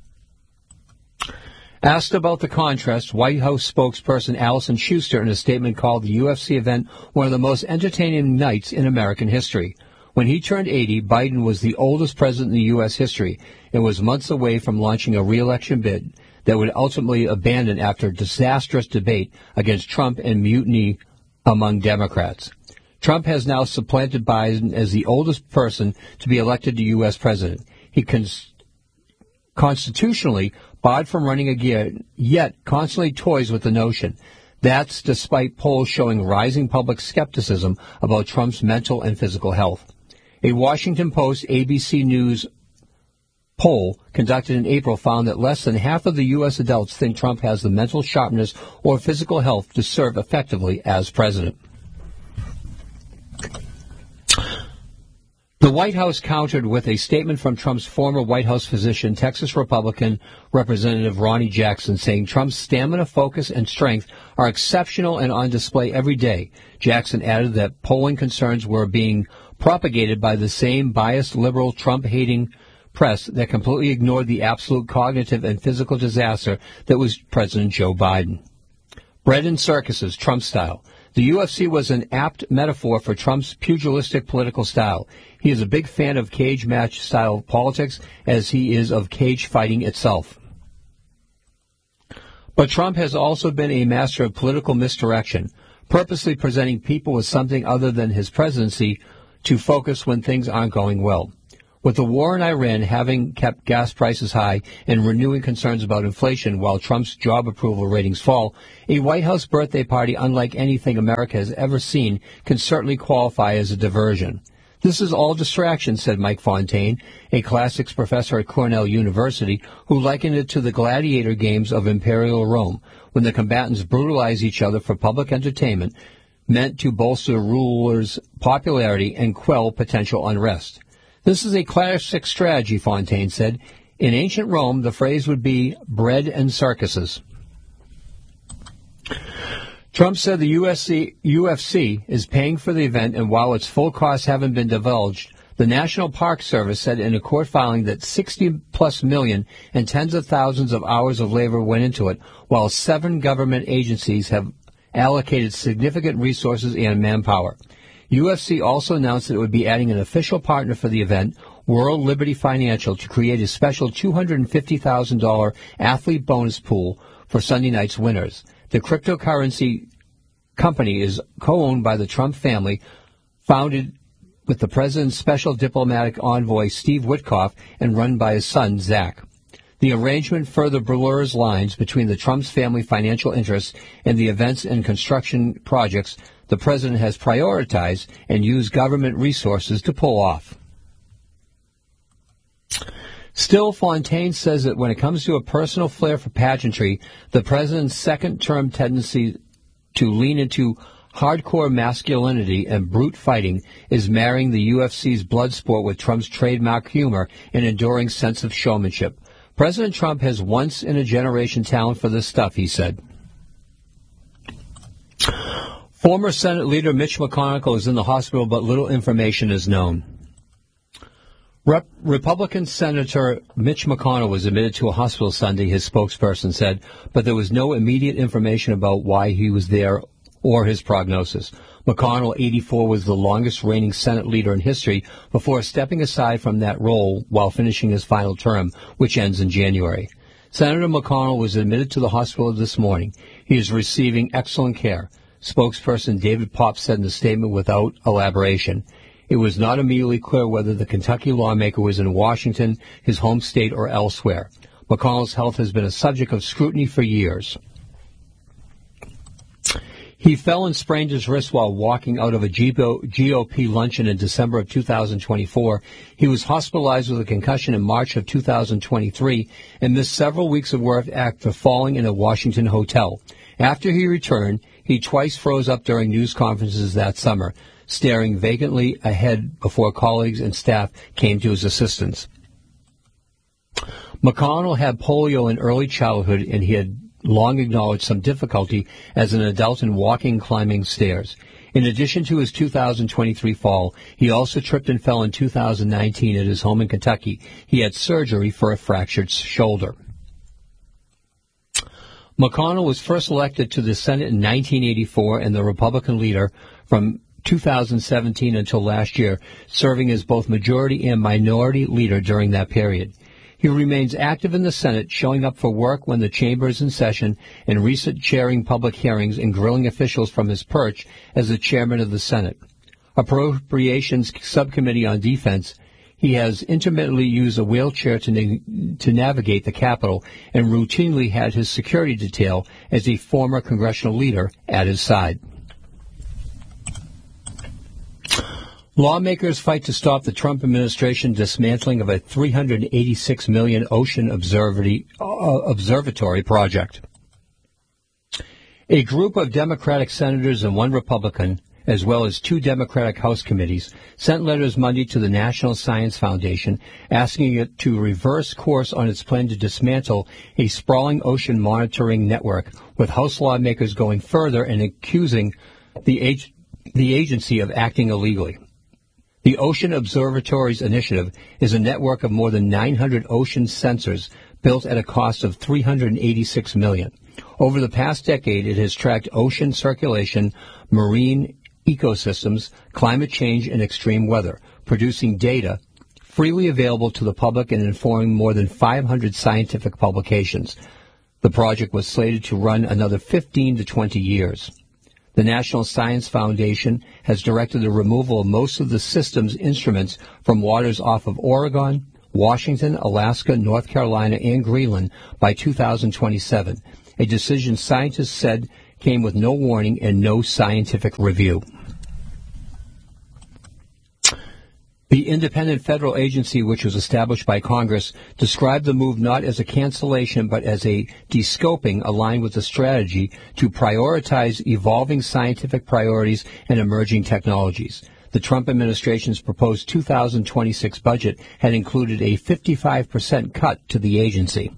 Asked about the contrast, White House spokesperson Allison Schuster in a statement called the U F C event one of the most entertaining nights in American history. When he turned eighty, Biden was the oldest president in U S history and was months away from launching a re-election bid that would ultimately abandon after a disastrous debate against Trump and mutiny among Democrats. Trump has now supplanted Biden as the oldest person to be elected to U S president. He cons- constitutionally barred from running again, yet constantly toys with the notion. That's despite polls showing rising public skepticism about Trump's mental and physical health. A Washington Post A B C News poll conducted in April found that less than half of the U S adults think Trump has the mental sharpness or physical health to serve effectively as president. The White House countered with a statement from Trump's former White House physician, Texas Republican Representative Ronnie Jackson, saying Trump's stamina, focus, and strength are exceptional and on display every day. Jackson added that polling concerns were being propagated by the same biased, liberal, Trump-hating press that completely ignored the absolute cognitive and physical disaster that was President Joe Biden. Bred in circuses, Trump style. The U F C was an apt metaphor for Trump's pugilistic political style. He is a big fan of cage match style politics, as he is of cage fighting itself. But Trump has also been a master of political misdirection. purposely presenting people with something other than his presidency to focus when things aren't going well. With the war in Iran having kept gas prices high and renewing concerns about inflation while Trump's job approval ratings fall, a White House birthday party unlike anything America has ever seen can certainly qualify as a diversion. This is all distraction, said Mike Fontaine, a classics professor at Cornell University, who likened it to the gladiator games of Imperial Rome, when the combatants brutalize each other for public entertainment, meant to bolster rulers' popularity and quell potential unrest. This is a classic strategy, Fontaine said. In ancient Rome, the phrase would be bread and circuses. Trump said the U S C, U F C is paying for the event, and while its full costs haven't been divulged, the National Park Service said in a court filing that sixty plus million and tens of thousands of hours of labor went into it, while seven government agencies have allocated significant resources and manpower. U F C also announced that it would be adding an official partner for the event, World Liberty Financial, to create a special two hundred fifty thousand dollars athlete bonus pool for Sunday night's winners. The cryptocurrency company is co-owned by the Trump family, founded with the president's special diplomatic envoy, Steve Witkoff, and run by his son, Zach. The arrangement further blurs lines between the Trump's family financial interests and the events and construction projects the president has prioritized and used government resources to pull off. Still, Fontaine says that when it comes to a personal flair for pageantry, the president's second-term tendency to lean into hardcore masculinity and brute fighting is marrying the U F C's blood sport with Trump's trademark humor and enduring sense of showmanship. President Trump has once-in-a-generation talent for this stuff, he said. Former Senate leader Mitch McConnell is in the hospital, but little information is known. Rep- Republican Senator Mitch McConnell was admitted to a hospital Sunday, his spokesperson said, but there was no immediate information about why he was there or his prognosis. McConnell, eighty-four, was the longest-reigning Senate leader in history before stepping aside from that role while finishing his final term, which ends in January. Senator McConnell was admitted to the hospital this morning. He is receiving excellent care. Spokesperson David Popp said in a statement without elaboration. It was not immediately clear whether the Kentucky lawmaker was in Washington, his home state, or elsewhere. McConnell's health has been a subject of scrutiny for years. He fell and sprained his wrist while walking out of a G O P luncheon in December of two thousand twenty-four. He was hospitalized with a concussion in March of two thousand twenty-three and missed several weeks of work after falling in a Washington hotel. After he returned, he twice froze up during news conferences that summer, staring vacantly ahead before colleagues and staff came to his assistance. McConnell had polio in early childhood, and he had long acknowledged some difficulty as an adult in walking and climbing stairs. In addition to his two thousand twenty-three fall, he also tripped and fell in two thousand nineteen at his home in Kentucky. He had surgery for a fractured shoulder. McConnell was first elected to the Senate in nineteen eighty-four and the Republican leader from two thousand seventeen until last year, serving as both majority and minority leader during that period. He remains active in the Senate, showing up for work when the chamber is in session, and recent chairing public hearings and grilling officials from his perch as the chairman of the Senate. Appropriations Subcommittee on Defense, he has intermittently used a wheelchair to, na- to navigate the Capitol and routinely had his security detail as a former congressional leader at his side. Lawmakers fight to stop the Trump administration dismantling of a three hundred eighty-six million dollars ocean observatory, uh, observatory project. A group of Democratic senators and one Republican, as well as two Democratic House committees, sent letters Monday to the National Science Foundation asking it to reverse course on its plan to dismantle a sprawling ocean monitoring network, with House lawmakers going further and accusing the, ag- the agency of acting illegally. The Ocean Observatories Initiative is a network of more than nine hundred ocean sensors built at a cost of three hundred eighty-six million dollars. Over the past decade, it has tracked ocean circulation, marine ecosystems, climate change, and extreme weather, producing data freely available to the public and informing more than five hundred scientific publications. The project was slated to run another fifteen to twenty years. The National Science Foundation has directed the removal of most of the system's instruments from waters off of Oregon, Washington, Alaska, North Carolina, and Greenland by two thousand twenty-seven, a decision scientists said came with no warning and no scientific review. The independent federal agency, which was established by Congress, described the move not as a cancellation but as a descoping aligned with the strategy to prioritize evolving scientific priorities and emerging technologies. The Trump administration's proposed two thousand twenty-six budget had included a fifty-five percent cut to the agency.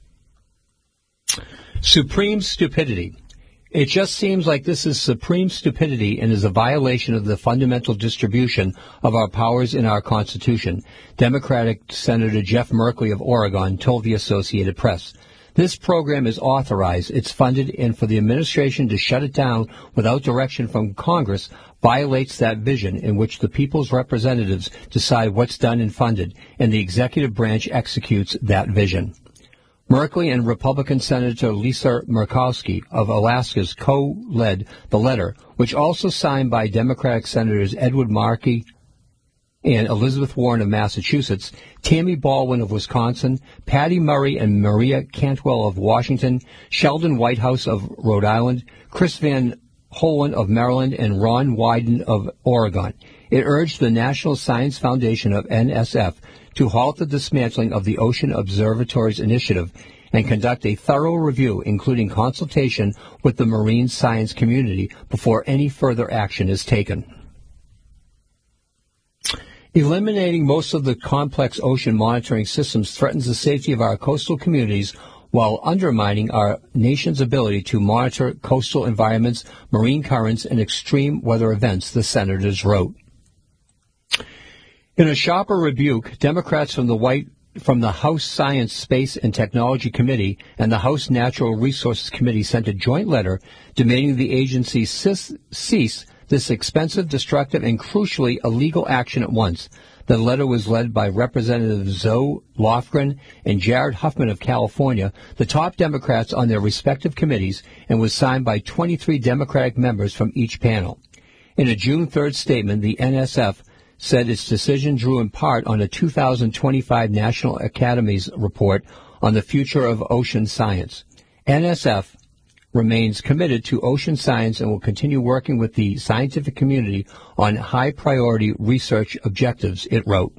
Supreme stupidity. It just seems like this is supreme stupidity and is a violation of the fundamental distribution of our powers in our Constitution, Democratic Senator Jeff Merkley of Oregon told the Associated Press. This program is authorized, it's funded, and for the administration to shut it down without direction from Congress violates that vision in which the people's representatives decide what's done and funded, and the executive branch executes that vision. Merkley and Republican Senator Lisa Murkowski of Alaska co-led the letter, which also signed by Democratic Senators Edward Markey and Elizabeth Warren of Massachusetts, Tammy Baldwin of Wisconsin, Patty Murray and Maria Cantwell of Washington, Sheldon Whitehouse of Rhode Island, Chris Van Hollen of Maryland, and Ron Wyden of Oregon. It urged the National Science Foundation of N S F to halt the dismantling of the Ocean Observatories Initiative and conduct a thorough review, including consultation with the marine science community, before any further action is taken. Eliminating most of the complex ocean monitoring systems threatens the safety of our coastal communities while undermining our nation's ability to monitor coastal environments, marine currents, and extreme weather events, the senators wrote. In a sharper rebuke, Democrats from the White from the House Science, Space, and Technology Committee and the House Natural Resources Committee sent a joint letter demanding the agency cease this expensive, destructive, and crucially illegal action at once. The letter was led by Representatives Zoe Lofgren and Jared Huffman of California, the top Democrats on their respective committees, and was signed by twenty-three Democratic members from each panel. In a June third statement, the N S F said its decision drew in part on a two thousand twenty-five National Academies report on the future of ocean science. N S F remains committed to ocean science and will continue working with the scientific community on high-priority research objectives, it wrote.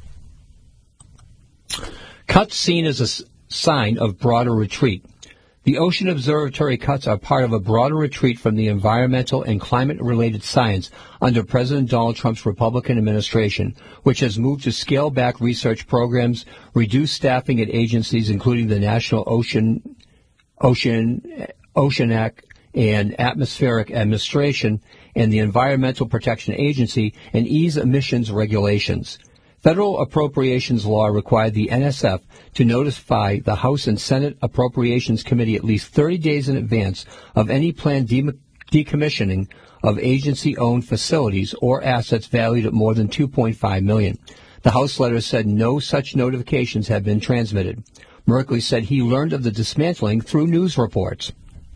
Cuts seen as a sign of broader retreat. The Ocean Observatory cuts are part of a broader retreat from the environmental and climate-related science under President Donald Trump's Republican administration, which has moved to scale back research programs, reduce staffing at agencies including the National Ocean, Ocean, Oceanic and Atmospheric Administration and the Environmental Protection Agency, and ease emissions regulations. Federal appropriations law required the N S F to notify the House and Senate Appropriations Committee at least thirty days in advance of any planned de- decommissioning of agency-owned facilities or assets valued at more than two point five million dollars. The House letter said no such notifications had been transmitted. Merkley said he learned of the dismantling through news reports.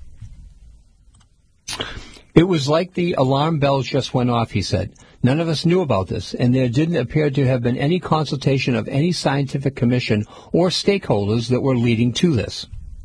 It was like the alarm bells just went off, he said. None of us knew about this, and there didn't appear to have been any consultation of any scientific commission or stakeholders that were leading to this.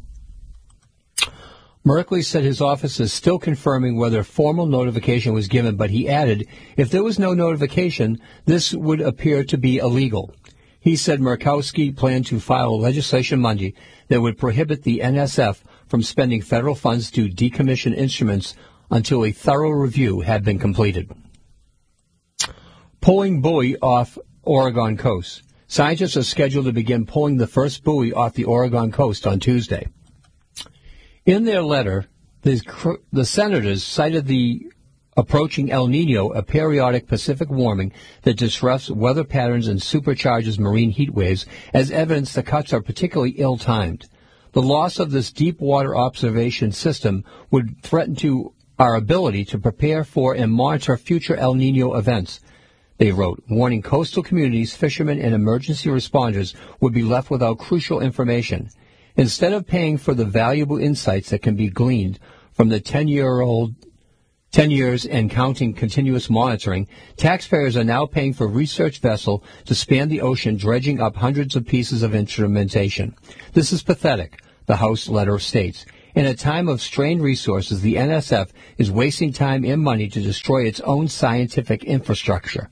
Merkley said his office is still confirming whether formal notification was given, but he added, if there was no notification, this would appear to be illegal. He said Murkowski planned to file legislation Monday that would prohibit the N S F from spending federal funds to decommission instruments until a thorough review had been completed. Pulling buoy off Oregon coast. Scientists are scheduled to begin pulling the first buoy off the Oregon coast on Tuesday. In their letter, the, the senators cited the approaching El Nino, a periodic Pacific warming that disrupts weather patterns and supercharges marine heat waves, as evidence the cuts are particularly ill-timed. The loss of this deep water observation system would threaten to our ability to prepare for and monitor future El Nino events, they wrote, warning coastal communities, fishermen, and emergency responders would be left without crucial information. Instead of paying for the valuable insights that can be gleaned from the ten-year-old ten years and counting continuous monitoring, taxpayers are now paying for a research vessel to span the ocean, dredging up hundreds of pieces of instrumentation. This is pathetic, the House letter states. In a time of strained resources, the N S F is wasting time and money to destroy its own scientific infrastructure.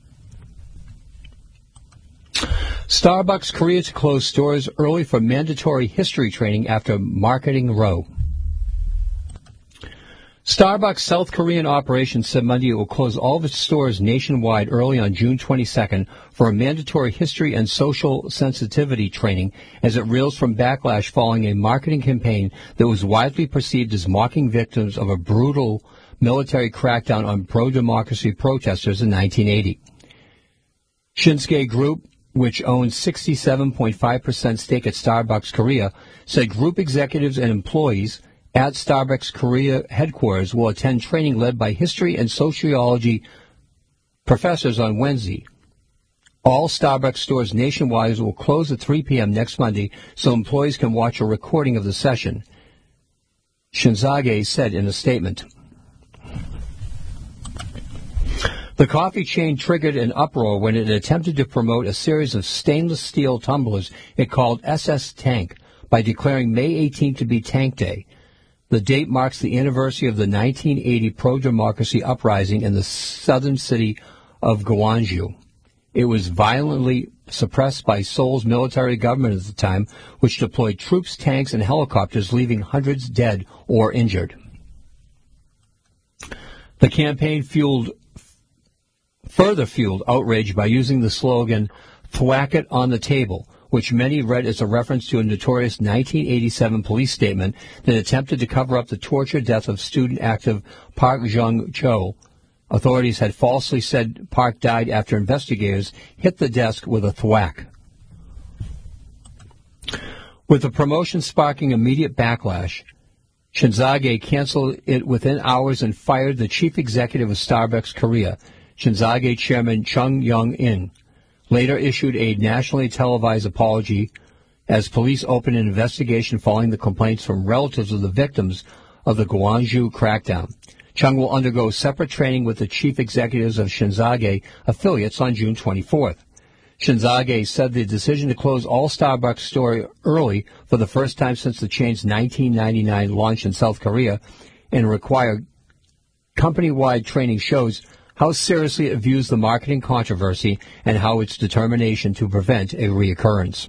Starbucks Korea to close stores early for mandatory history training after marketing row. Starbucks South Korean operations said Monday it will close all of its stores nationwide early on June twenty-second for a mandatory history and social sensitivity training as it reels from backlash following a marketing campaign that was widely perceived as mocking victims of a brutal military crackdown on pro-democracy protesters in nineteen eighty. Shinsegae Group, which owns sixty-seven point five percent stake at Starbucks Korea, said group executives and employees at Starbucks Korea headquarters will attend training led by history and sociology professors on Wednesday. All Starbucks stores nationwide will close at three p.m. next Monday so employees can watch a recording of the session, Shinsegae said in a statement. The coffee chain triggered an uproar when it attempted to promote a series of stainless steel tumblers it called S S Tank by declaring May eighteenth to be Tank Day. The date marks the anniversary of the nineteen eighty pro-democracy uprising in the southern city of Gwangju. It was violently suppressed by Seoul's military government at the time, which deployed troops, tanks, and helicopters, leaving hundreds dead or injured. The campaign fueled further fueled outrage by using the slogan, "Thwack it on the table," which many read as a reference to a notorious nineteen eighty-seven police statement that attempted to cover up the tortured death of student active Park Jung-cho. Authorities had falsely said Park died after investigators hit the desk with a thwack. With the promotion sparking immediate backlash, Shinsegae canceled it within hours and fired the chief executive of Starbucks Korea, Shinsegae chairman Chung Young-in. Later issued a nationally televised apology as police opened an investigation following the complaints from relatives of the victims of the Gwangju crackdown. Chung will undergo separate training with the chief executives of Shinsegae affiliates on June twenty-fourth. Shinsegae said the decision to close all Starbucks stores early for the first time since the chain's nineteen ninety-nine launch in South Korea and require company-wide training shows how seriously it views the marketing controversy and how its determination to prevent a reoccurrence.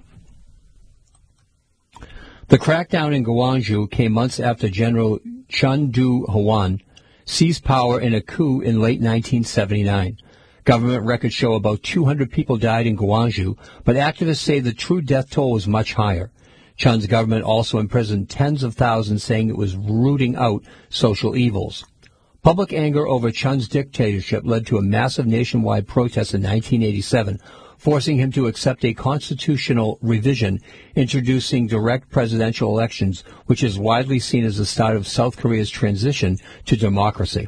The crackdown in Gwangju came months after General Chun Doo-hwan seized power in a coup in late nineteen seventy-nine. Government records show about two hundred people died in Gwangju, but activists say the true death toll was much higher. Chun's government also imprisoned tens of thousands, saying it was rooting out social evils. Public anger over Chun's dictatorship led to a massive nationwide protest in nineteen eighty-seven, forcing him to accept a constitutional revision introducing direct presidential elections, which is widely seen as the start of South Korea's transition to democracy.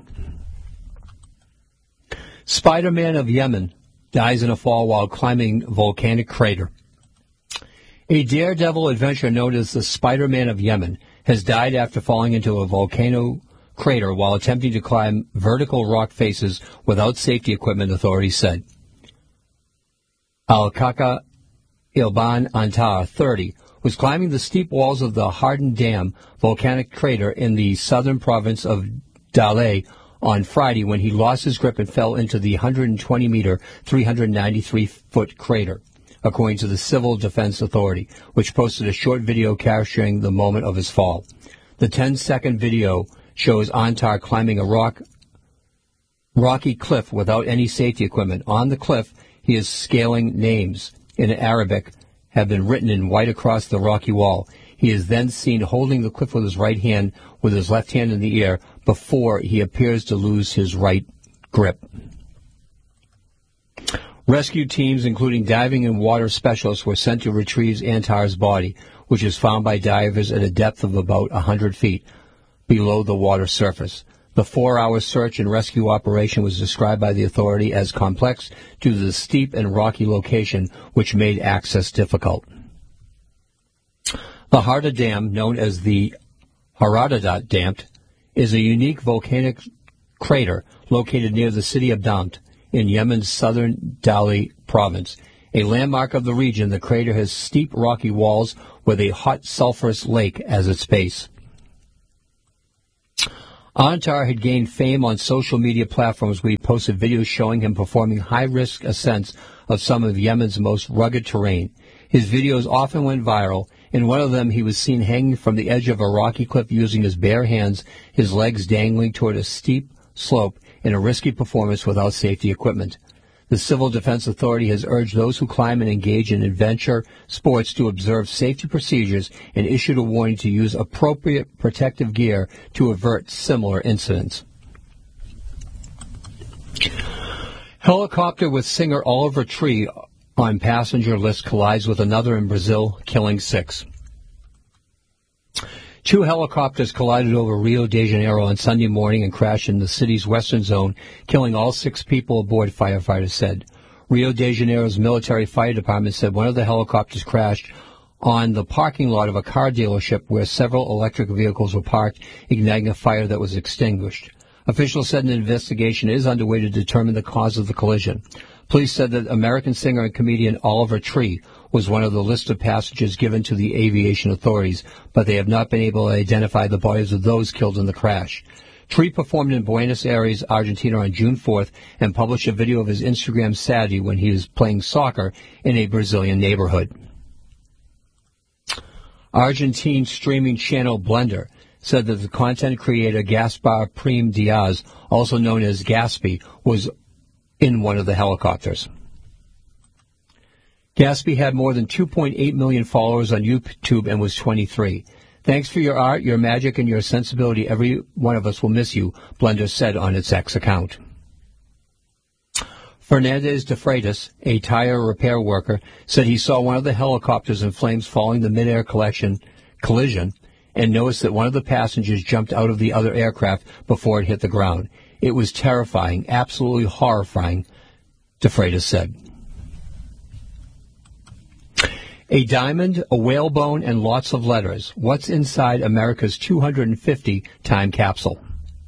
Spider-Man of Yemen dies in a fall while climbing volcanic crater. A daredevil adventurer known as the Spider-Man of Yemen has died after falling into a volcano crater while attempting to climb vertical rock faces without safety equipment, authorities said. Al-Kaka Ilban Antar, thirty, was climbing the steep walls of the Hardin Dam volcanic crater in the southern province of Dale on Friday when he lost his grip and fell into the one hundred twenty meter, three hundred ninety-three foot crater, according to the Civil Defense Authority, which posted a short video capturing the moment of his fall. The ten second video shows Antar climbing a rock, rocky cliff without any safety equipment. On the cliff, he is scaling names in Arabic have been written in white across the rocky wall. He is then seen holding the cliff with his right hand, with his left hand in the air, before he appears to lose his right grip. Rescue teams, including diving and water specialists, were sent to retrieve Antar's body, which is found by divers at a depth of about one hundred feet below the water surface. The four-hour search and rescue operation was described by the authority as complex due to the steep and rocky location, which made access difficult. The Harda Dam, known as the Harada Dam, is a unique volcanic crater located near the city of Damt in Yemen's southern Dali province. A landmark of the region, the crater has steep rocky walls with a hot sulfurous lake as its base. Antar had gained fame on social media platforms where he posted videos showing him performing high-risk ascents of some of Yemen's most rugged terrain. His videos often went viral. In one of them, he was seen hanging from the edge of a rocky cliff using his bare hands, his legs dangling toward a steep slope in a risky performance without safety equipment. The Civil Defense Authority has urged those who climb and engage in adventure sports to observe safety procedures and issued a warning to use appropriate protective gear to avert similar incidents. Helicopter with singer Oliver Tree on passenger list collides with another in Brazil, killing six. Two helicopters collided over Rio de Janeiro on Sunday morning and crashed in the city's western zone, killing all six people aboard, firefighters said. Rio de Janeiro's military fire department said one of the helicopters crashed on the parking lot of a car dealership where several electric vehicles were parked, igniting a fire that was extinguished. Officials said an investigation is underway to determine the cause of the collision. Police said that American singer and comedian Oliver Tree was one of the list of passengers given to the aviation authorities, but they have not been able to identify the bodies of those killed in the crash. Tree performed in Buenos Aires, Argentina on June fourth and published a video of his Instagram Saturday when he was playing soccer in a Brazilian neighborhood. Argentine streaming channel Blender said that the content creator Gaspar Prime Diaz, also known as Gaspy, was in one of the helicopters. Gaspy had more than two point eight million followers on YouTube and was twenty-three. Thanks for your art, your magic, and your sensibility. Every one of us will miss you, Blender said on its X account. Fernandez de Freitas, a tire repair worker, said he saw one of the helicopters in flames following the mid-air collection, collision and noticed that one of the passengers jumped out of the other aircraft before it hit the ground. It was terrifying, absolutely horrifying, de Freitas said. A diamond, a whalebone, and lots of letters. What's inside America's two hundred fifty time capsule?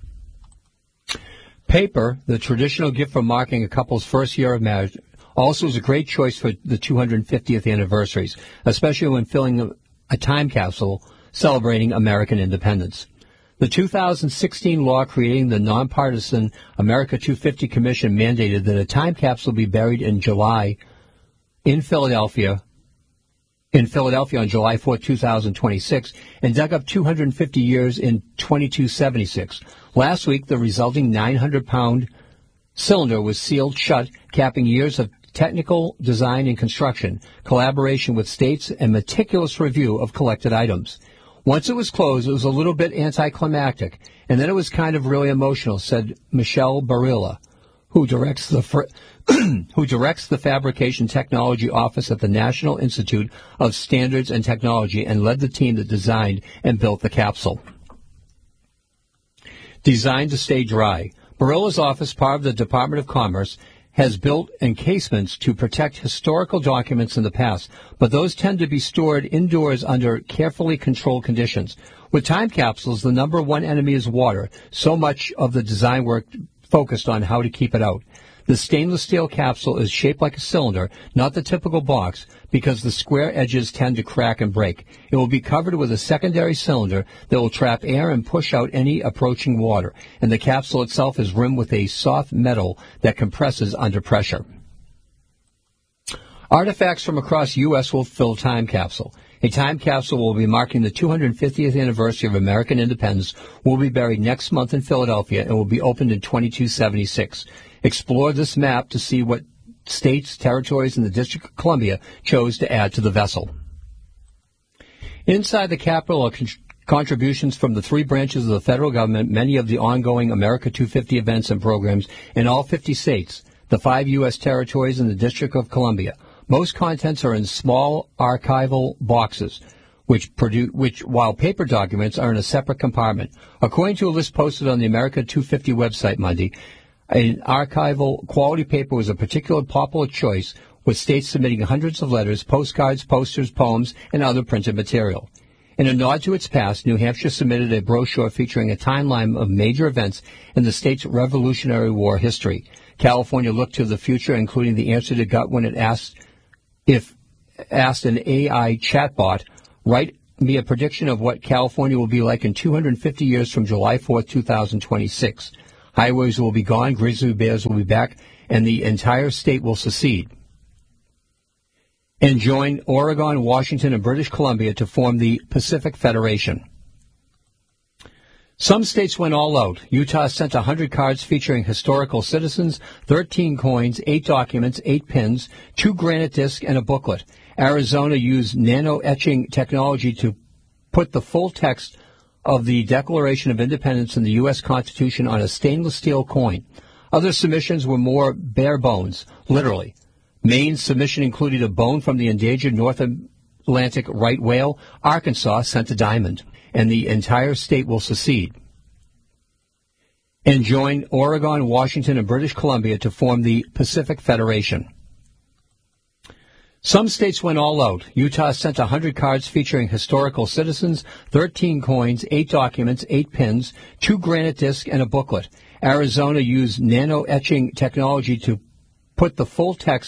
Paper, the traditional gift for marking a couple's first year of marriage, also is a great choice for the two hundred fiftieth anniversaries, especially when filling a, a time capsule celebrating American independence. The two thousand sixteen law creating the nonpartisan America two fifty Commission mandated that a time capsule be buried in July in Philadelphia, in Philadelphia on July fourth, two thousand twenty-six, and dug up two hundred fifty years in twenty-two seventy-six. Last week, the resulting nine hundred pound cylinder was sealed shut, capping years of technical design and construction, collaboration with states, and meticulous review of collected items. Once it was closed, it was a little bit anticlimactic, and then it was kind of really emotional, said Michelle Barilla, who directs the fr- who directs the Fabrication Technology Office at the National Institute of Standards and Technology and led the team that designed and built the capsule. Designed to stay dry, Barilla's office, part of the Department of Commerce, has built encasements to protect historical documents in the past, but those tend to be stored indoors under carefully controlled conditions. With time capsules, the number one enemy is water. So much of the design work focused on how to keep it out. The stainless steel capsule is shaped like a cylinder, not the typical box, because the square edges tend to crack and break. It will be covered with a secondary cylinder that will trap air and push out any approaching water, and the capsule itself is rimmed with a soft metal that compresses under pressure. Artifacts from across the U S will fill time capsule. A time capsule will be marking the two hundred fiftieth anniversary of American independence, will be buried next month in Philadelphia, and will be opened in twenty-two seventy-six. Explore this map to see what states, territories, and the District of Columbia chose to add to the vessel. Inside the Capitol are con- contributions from the three branches of the federal government, many of the ongoing America two fifty events and programs in all fifty states, the five U S territories, and the District of Columbia. Most contents are in small archival boxes, which produce, which, while paper documents are in a separate compartment. According to a list posted on the America two fifty website Monday, an archival quality paper was a particular popular choice, with states submitting hundreds of letters, postcards, posters, poems, and other printed material. In a nod to its past, New Hampshire submitted a brochure featuring a timeline of major events in the state's Revolutionary War history. California looked to the future, including the answer to gut when it asked if asked an A I chatbot, write me a prediction of what California will be like in two hundred fifty years from July fourth, two thousand twenty-six. Highways will be gone, grizzly bears will be back, and the entire state will secede and join Oregon, Washington, and British Columbia to form the Pacific Federation. Some states went all out. Utah sent one hundred cards featuring historical citizens, thirteen coins, eight documents, eight pins, two granite discs, and a booklet. Arizona used nano-etching technology to put the full text of the Declaration of Independence and the U S Constitution on a stainless steel coin. Other submissions were more bare bones, literally. Maine's submission included a bone from the endangered North Atlantic right whale. Arkansas sent a diamond, and the entire state will secede and join Oregon, Washington, and British Columbia to form the Pacific Federation. Some states went all out. Utah sent one hundred cards featuring historical citizens, thirteen coins, eight documents, eight pins, two granite discs, and a booklet. Arizona used nano-etching technology to put the full text